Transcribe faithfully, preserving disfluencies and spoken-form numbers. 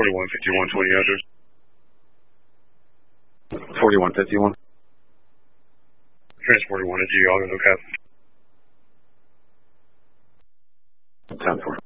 forty-one fifty-one twenty address. forty-one fifty-one. Transporter one at G, I'll go cap. ten four.